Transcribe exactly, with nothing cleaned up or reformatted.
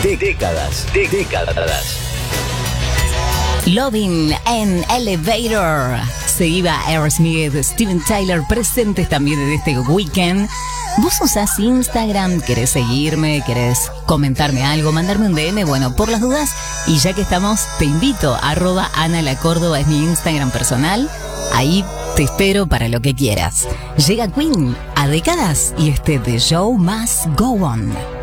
De décadas, de décadas. Loving en Elevator. Se iba Aerosmith, Steven Tyler presentes también en este weekend. ¿Vos usás Instagram? ¿Querés seguirme? ¿Querés comentarme algo? ¿Mandarme un D M? Bueno, por las dudas, y ya que estamos, te invito. Arroba Ana La Córdoba es mi Instagram personal. Ahí te espero para lo que quieras. Llega Queen a décadas y este The Show Must Go On.